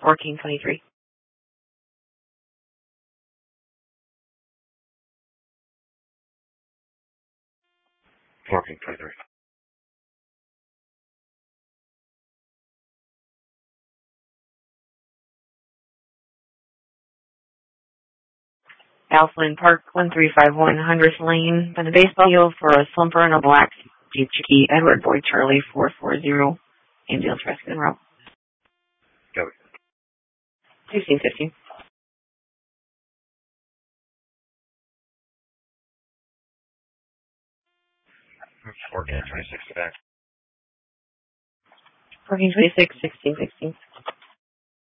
1423. Alflin Park, 1351 Hundredth Lane. Been a baseball field for a slumper and a black Jeep Cherokee Edward Boy Charlie 440. Ambulance rescue en route. Go. 1615. Organic 26 back. 1426, 1616.